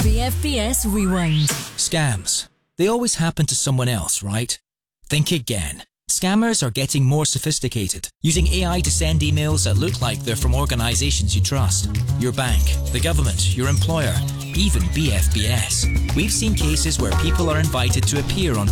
BFBS Rewind. Scams. They always happen to someone else, right? Think again. Scammers are getting more sophisticated, using AI to send emails that look like they're from organizations you trust. Your bank, the government, your employer, even BFBS. We've seen cases where people are invited to appear on